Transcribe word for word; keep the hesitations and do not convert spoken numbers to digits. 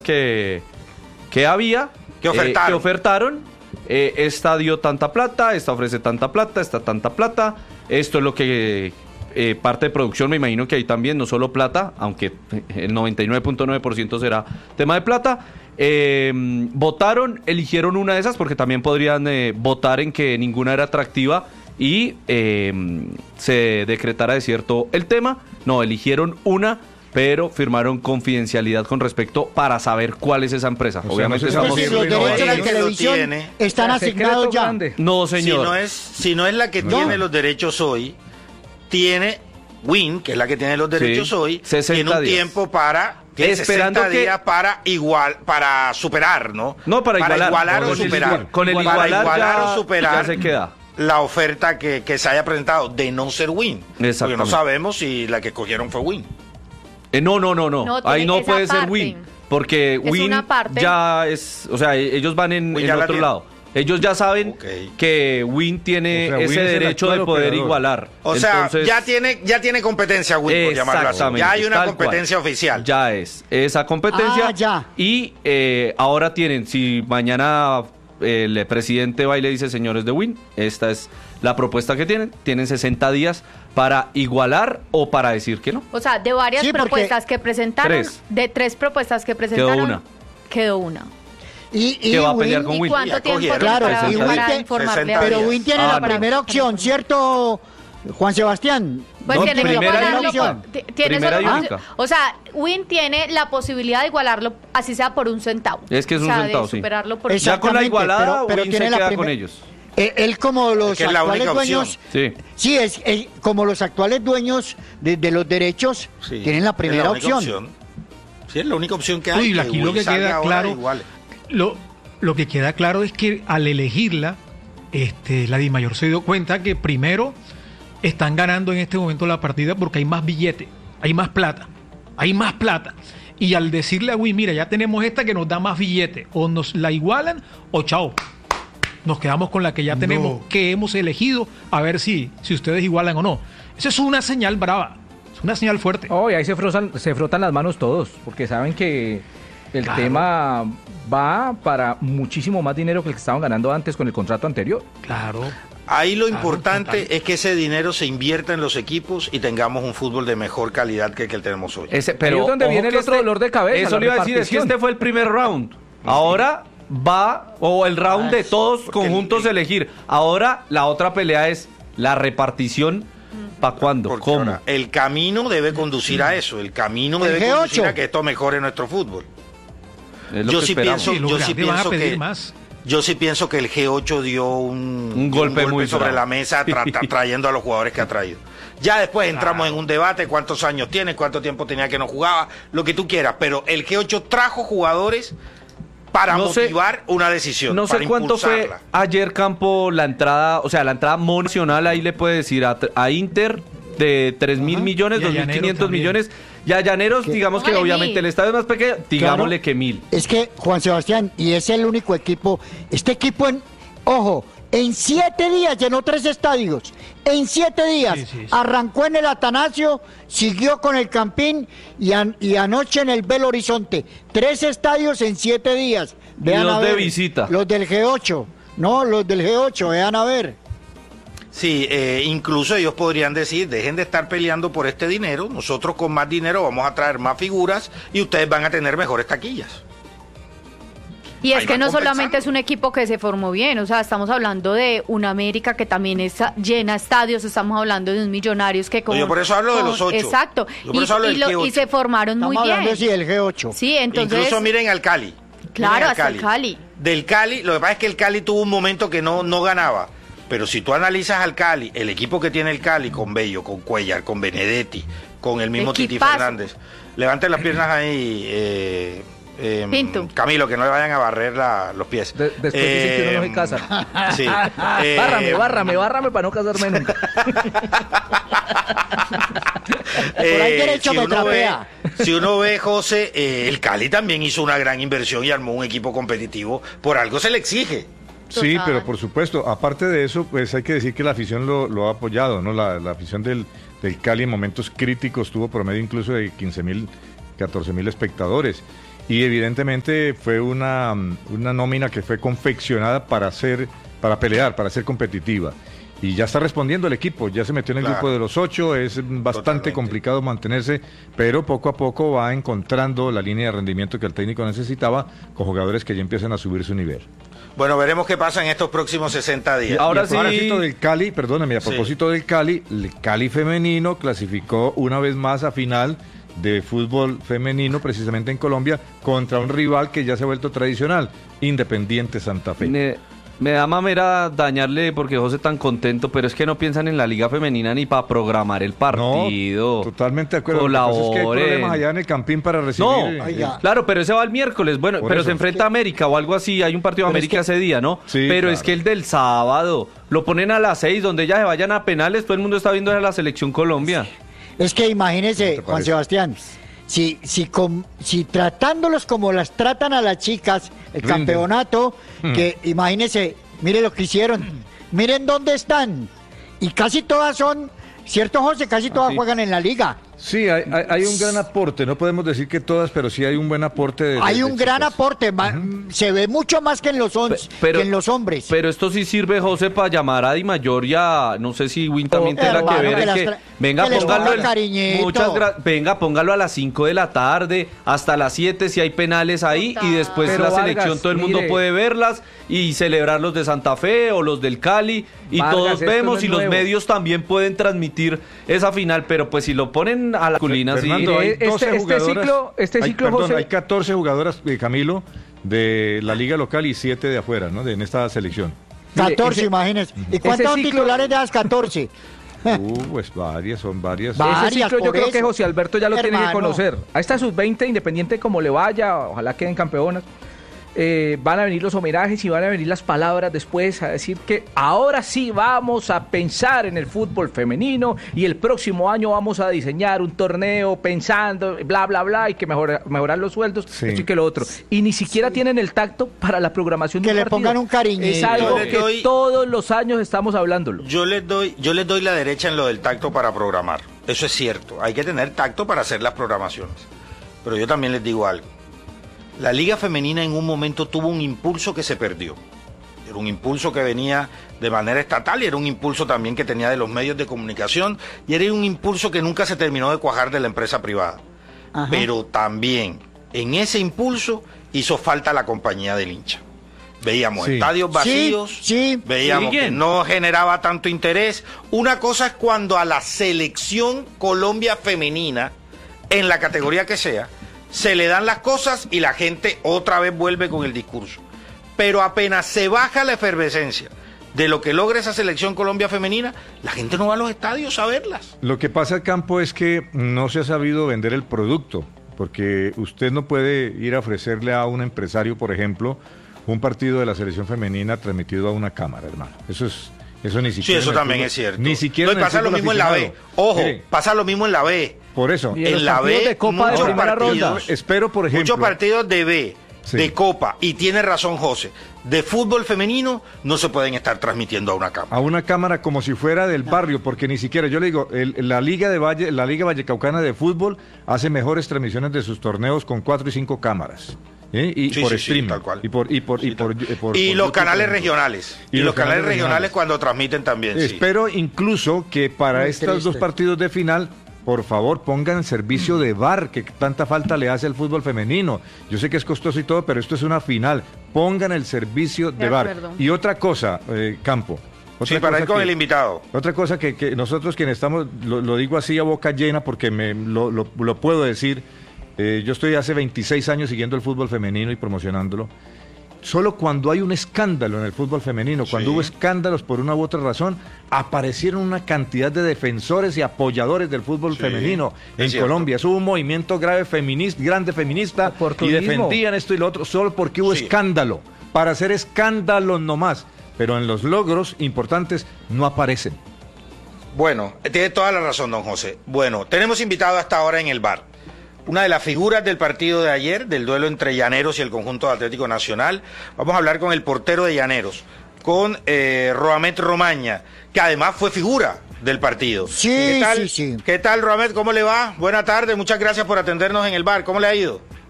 que, que había, que ofertaron, eh, que ofertaron eh, esta dio tanta plata, esta ofrece tanta plata, esta tanta plata, esto es lo que eh, parte de producción, me imagino que hay también, no solo plata, aunque el noventa y nueve punto nueve por ciento será tema de plata. Eh, votaron, eligieron una de esas porque también podrían eh, votar en que ninguna era atractiva y eh, se decretara desierto el tema. No, eligieron una, pero firmaron confidencialidad con respecto para saber cuál es esa empresa. O Obviamente sea, no estamos... se los derechos de la que televisión tiene, están asignados ya. Grande. No, si señor. no es si no es la que No. tiene los derechos hoy, tiene Win, que es la que tiene los derechos Sí, hoy, sesenta tiene un días. tiempo para tiene Esperando sesenta que- días para igual para superar, ¿no? No, para igualar. igualar o Con el superar. igual- con el Para igualar ya- o superar ya se queda. la oferta que, que se haya presentado de no ser Win. Porque no Exactamente. sabemos si la que escogieron fue Win. Eh, no, no, no, no. No, Ahí tiene no esa puede ser parte. Win. Porque Es Win una parte. ya es... O sea, e- ellos van en, Win en ya la otro tiene. lado. Ellos ya saben Ok. que Win tiene O sea, Win ese es el derecho de actual poder operador. igualar. O sea, Entonces, ya tiene ya tiene competencia Win, por llamarlo así. exactamente, Ya hay una tal competencia cual. oficial. Ya es esa competencia. Ah, ya. Y eh, ahora tienen, si mañana eh, el presidente va y le dice, señores de Win, esta es la propuesta que tienen, tienen sesenta días para igualar o para decir que no. O sea, de varias Sí, porque- propuestas que presentaron, Tres. de tres propuestas que presentaron, una. quedó una. Y, y Que va a pelear Win- con ¿Y Win. cuánto Ya tiempo cogieron. tiene Claro, para, y para Win te- informarle sesenta a Pero días. Win tiene Ah, la no. primera opción, ¿cierto, Juan Sebastián? Pues No, tiene que primera y igualarlo única. por- ti- tiene Primera solo y por- única. O sea, Win tiene la posibilidad de igualarlo, así sea por un centavo. Es que es O un sea, centavo, de sí. superarlo por Exacto. Ya con la Exactamente, igualada, pero- pero Win tiene se la queda primer- con ellos. Eh, Él como los que es la actuales única opción. dueños, Sí. sí, es, es- como los actuales dueños de, de los derechos Sí, tienen la es primera única opción. Sí, es la única opción que hay. Uy, que aquí lo Win que salga queda ahora claro, igual. lo, lo que queda claro es que al elegirla, este, la DIMAYOR se dio cuenta que primero están ganando en este momento la partida porque hay más billete, hay más plata, hay más plata. Y al decirle a Win, mira, ya tenemos esta que nos da más billete, o nos la igualan o chao. Nos quedamos con la que ya tenemos, No. que hemos elegido, a ver si, si ustedes igualan o no. Esa es una señal brava, es una señal fuerte. Oh, y ahí se frotan, se frotan las manos todos, porque saben que el Claro. tema va para muchísimo más dinero que el que estaban ganando antes con el contrato anterior. Claro. Ahí lo Claro, importante total. es que ese dinero se invierta en los equipos y tengamos un fútbol de mejor calidad que el que tenemos hoy. Ese, pero Ahí es donde ojo viene el que otro dolor de cabeza, Eso la le iba a decir, es que repartición. este fue el primer round. Ahora va, o el round Ah, de todos porque conjuntos el- elegir. Ahora la otra pelea es la repartición. ¿Para cuándo? Porque ¿Cómo? ahora, el camino debe conducir a eso, el camino El debe G ocho. conducir a que esto mejore nuestro fútbol. Es lo Yo que sí esperamos. pienso- Sí, los yo sí grandes van a pienso pedir que- más. Yo sí pienso que el G ocho dio un, Un dio golpe muy sobre bravo. la mesa tra- tra- trayendo a los jugadores que ha traído. Ya después entramos en un debate, cuántos años tiene, cuánto tiempo tenía que no jugaba, lo que tú quieras, pero el G ocho trajo jugadores para No sé- motivar una decisión, No sé para cuánto fue impulsarla. ayer Campo la entrada, o sea, la entrada nacional, ahí le puede decir a, a Inter de tres mil Ajá. millones, Y a dos mil Llaneros quinientos también. millones. Y a Llaneros, ¿Qué? digamos que Póngale obviamente mil. el estadio es más pequeño, digámosle Claro. que mil. Es que, Juan Sebastián, y es el único equipo, este equipo en, ojo, en siete días llenó tres estadios, en siete días, Sí, sí, sí. arrancó en el Atanasio, siguió con el Campín y, an- y anoche en el Belo Horizonte, tres estadios en siete días. Vean los a de ver, visita. Los del G ocho, no, los del G ocho, vean a ver. Sí, eh, incluso ellos podrían decir, dejen de estar peleando por este dinero, nosotros con más dinero vamos a traer más figuras y ustedes van a tener mejores taquillas. Y es Ahí que va no compensando. solamente es un equipo que se formó bien, o sea, estamos hablando de una América que también es, llena estadios, estamos hablando de un Millonarios que con... yo por eso hablo de con- los ocho. Exacto, Yo por y, eso hablo y del lo- G y ocho. se formaron Estamos muy bien. hablando sí, del G ocho. Sí, entonces... Incluso miren al Cali. Claro, Miren al hasta el Cali. Del Cali, lo que pasa es que el Cali tuvo un momento que no, no ganaba. Pero si tú analizas al Cali, el equipo que tiene el Cali, con Bello, con Cuellar, con Benedetti, con el mismo Titi Equipazo. Fernández. Levanten las piernas ahí, eh, eh, Pinto. Camilo, que no le vayan a barrer la- los pies. De- después dicen que uno no se casa. Sí. Eh, Bárrame, bárrame, bárrame para no casarme nunca. Por ahí derecho si me uno ve, trapea. si uno ve, José, eh, el Cali también hizo una gran inversión y armó un equipo competitivo. Por algo se le exige. Sí, Total. pero por supuesto, aparte de eso, pues hay que decir que la afición lo, lo ha apoyado, ¿no? La, la afición del, del Cali en momentos críticos tuvo promedio incluso de quince mil, catorce mil espectadores. y evidentemente fue una, una nómina que fue confeccionada para ser, para pelear, para ser competitiva. Y ya está respondiendo el equipo, ya se metió en el Claro. grupo de los ocho, es bastante Totalmente. complicado mantenerse, pero poco a poco va encontrando la línea de rendimiento que el técnico necesitaba con jugadores que ya empiezan a subir su nivel. Bueno, veremos qué pasa en estos próximos sesenta días. Ahora Y a propósito sí. del Cali, perdóname, a Sí. propósito del Cali, el Cali femenino clasificó una vez más a final de fútbol femenino, precisamente en Colombia, contra un rival que ya se ha vuelto tradicional, Independiente Santa Fe. Me, me da mamera dañarle porque José tan contento, pero es que no piensan en la liga femenina ni para programar el partido. No, totalmente de acuerdo. Lo que pasa es que hay Colaboren. problemas allá en el Campín para recibir. No, eh, Oiga. claro, pero ese va el miércoles. Bueno, Por pero eso. se enfrenta a América o algo así. Hay un partido de Pero es América que- ese día, ¿no? Sí, pero claro. es que el del sábado lo ponen a las seis, donde ya se vayan a penales. Todo el mundo está viendo a la selección Colombia. Es que imagínese, ¿Te Juan parece? Sebastián, si, si, com- si tratándolos como las tratan a las chicas, el Rinden. campeonato, Hmm. que imagínese, mire lo que hicieron, miren dónde están. Y casi todas son, ¿cierto, José? Casi todas sí. juegan en la liga. Sí, hay, hay- hay un gran aporte, no podemos decir que todas, pero sí hay un buen aporte. De, Hay de- un de gran chicas. aporte, ma- se ve mucho más que en los, once, Pe- que en los hombres. Pero esto sí sirve, José, para llamar a Di Mayor y a, no sé si Win también Oh, tenga hermano, que ver que en las que, tra- venga, que les póngalo, ponga el- cariñito. muchas gra- venga, póngalo a las cinco de la tarde, hasta las siete si hay penales ahí, y después Pero la Vargas, selección, todo el mundo mire. puede verlas y celebrar los de Santa Fe o los del Cali, y Vargas, todos esto no vemos, es y los nuevo. medios también pueden transmitir esa final, pero pues si lo ponen a la culina, sí. Fernando, hay Mire, doce este- este jugadoras- ciclo- este hay- ciclo, perdón, José- hay catorce jugadoras, eh, Camilo, de la liga local y siete de afuera, ¿no? De, en esta selección. Mire, catorce, ese- imagínense. ¿Y cuántos son ciclo- titulares de las catorce? Uh, pues varias, son varias. Va- Ese Varias, ciclo yo por creo que eso. José Alberto ya lo tiene que Hermano. conocer. A esta sub veinte, independiente como le vaya, ojalá queden campeonas, eh, van a venir los homenajes y van a venir las palabras después a decir que ahora sí vamos a pensar en el fútbol femenino y el próximo año vamos a diseñar un torneo pensando, bla, bla, bla, y que mejorar, mejorar los sueldos, Sí. esto y que lo otro. Y ni siquiera tienen el tacto para la programación de Que un le partido. pongan un cariñito. Es algo Yo le que doy- todos los años estamos hablándolo. Yo les doy, yo les doy la derecha en lo del tacto para programar. Eso es cierto. Hay que tener tacto para hacer las programaciones. Pero yo también les digo algo. La liga femenina en un momento tuvo un impulso que se perdió. Era un impulso que venía de manera estatal y era un impulso también que tenía de los medios de comunicación y era un impulso que nunca se terminó de cuajar de la empresa privada. Ajá. Pero también en ese impulso hizo falta la compañía del hincha. Veíamos Sí. estadios vacíos, Sí, sí. veíamos Sí, que bien. no generaba tanto interés. Una cosa es cuando a la selección Colombia femenina, en la categoría que sea, se le dan las cosas y la gente otra vez vuelve con el discurso. Pero apenas se baja la efervescencia de lo que logra esa selección Colombia femenina, la gente no va a los estadios a verlas. Lo que pasa al campo es que no se ha sabido vender el producto, porque usted no puede ir a ofrecerle a un empresario, por ejemplo, un partido de la selección femenina transmitido a una cámara, hermano. Eso es, eso ni Sí, siquiera. eso en el también fútbol- es cierto. Ni siquiera. No, y en el pasa lo fútbol mismo en la B. aficionado. Ojo, Mire, pasa lo mismo en la B. por eso. Y en En los la partidos B, de Copa de muchos primera ronda. partidos, Espero, por ejemplo. muchos partidos de B, Sí. de Copa, y tiene razón José, de fútbol femenino no se pueden estar transmitiendo a una cámara. A una cámara como si fuera del barrio, porque ni siquiera, yo le digo, el- la Liga de Valle, la Liga Vallecaucana de Fútbol hace mejores transmisiones de sus torneos con cuatro y cinco cámaras. ¿eh? Y Sí, por sí, sí, streaming. tal cual. Y por, y por, y Sí, por, tal- y por- y por los YouTube, canales por ejemplo. regionales. Y Y, los los canales canales regionales regionales. cuando transmiten también, sí. Espero incluso que para Muy estos dos triste. partidos de final, por favor, pongan el servicio de V A R, que tanta falta le hace al fútbol femenino. Yo sé que es costoso y todo, pero esto es una final. Pongan el servicio de, De V A R. acuerdo. Y otra cosa, eh, Campo. Otra Sí, para cosa ir con que- el invitado. Otra cosa que, que nosotros quienes estamos, lo, lo digo así a boca llena porque me, lo, lo- lo puedo decir, eh, yo estoy hace veintiséis años siguiendo el fútbol femenino y promocionándolo. Solo cuando hay un escándalo en el fútbol femenino, cuando Sí. hubo escándalos por una u otra razón, aparecieron una cantidad de defensores y apoyadores del fútbol Sí, femenino en es cierto. Colombia. Hubo un movimiento grave feminista, grande feminista, y Oportunismo. defendían esto y lo otro, solo porque hubo Sí. escándalo, para hacer escándalos nomás. Pero en los logros importantes no aparecen. Bueno, tiene toda la razón, don José. Bueno, tenemos invitado hasta ahora en el bar una de las figuras del partido de ayer, del duelo entre Llaneros y el conjunto de Atlético Nacional. Vamos a hablar con el portero de Llaneros, con eh, Roamet Romaña, que además fue figura del partido. Sí, ¿Qué tal, sí, sí. ¿Qué tal, Roamet? ¿Cómo le va? Buena tarde, muchas gracias por atendernos en el bar. ¿Cómo le ha ido?